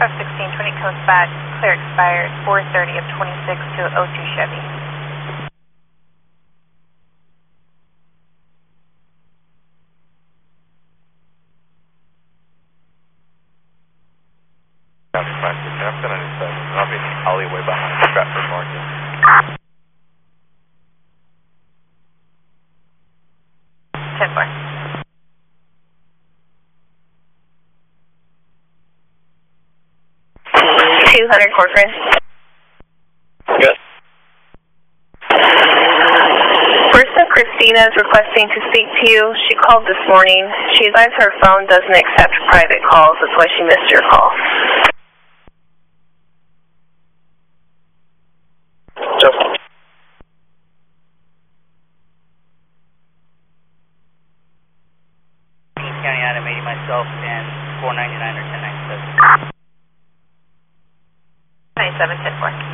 516, 20 comes back, clear expired, 4:30 of 26 to 02 Chevy. After 97, I'll be in the alleyway behind Stratford Market. Corcoran. Yes. Person Christina is requesting to speak to you. She called this morning. She advised her phone doesn't accept private calls. That's why she missed your call. County Item 80 myself and 499 or 1097. 97, 10-4.